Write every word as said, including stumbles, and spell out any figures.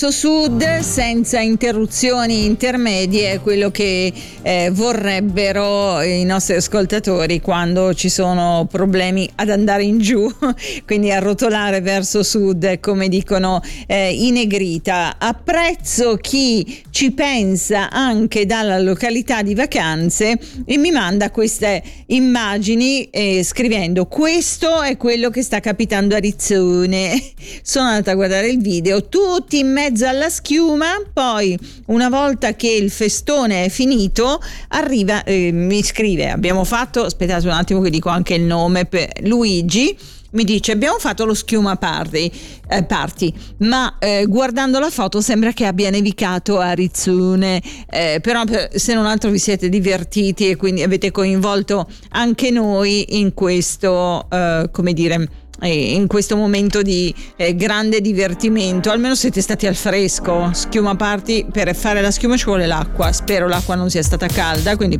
Sud senza interruzioni intermedie è quello che eh, vorrebbero i nostri ascoltatori quando ci sono problemi ad andare in giù, quindi a rotolare verso sud, come dicono eh, i Negrita. Apprezzo chi ci pensa anche dalla località di vacanze e mi manda queste immagini eh, scrivendo: questo è quello che sta capitando a Rizzone. Sono andata a guardare il video, tutti in mezzo alla schiuma, poi una volta che il festone è finito arriva, eh, mi scrive, abbiamo fatto, aspettate un attimo che dico anche il nome, per Luigi mi dice abbiamo fatto lo schiuma party, eh, party ma eh, guardando la foto sembra che abbia nevicato a Rizzone, eh, però se non altro vi siete divertiti e quindi avete coinvolto anche noi in questo eh, come dire in questo momento di eh, grande divertimento. Almeno siete stati al fresco. Schiuma party, per fare la schiuma ci vuole l'acqua, spero l'acqua non sia stata calda, quindi